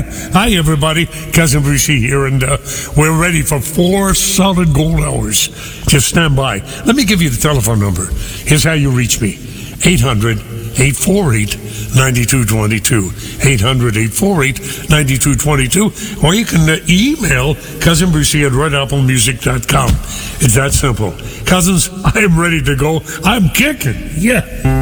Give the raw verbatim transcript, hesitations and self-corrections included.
Hi, everybody. Cousin Bruce here, and uh, we're ready for four solid gold hours. Just stand by. Let me give you the telephone number. Here's how you reach me. eight hundred, eight four eight, nine two two two. eight hundred, eight four eight, nine two two two. Or you can uh, email Cousin Brucey at red apple music dot com. It's that simple. Cousins, I am ready to go. I'm kicking. Yeah.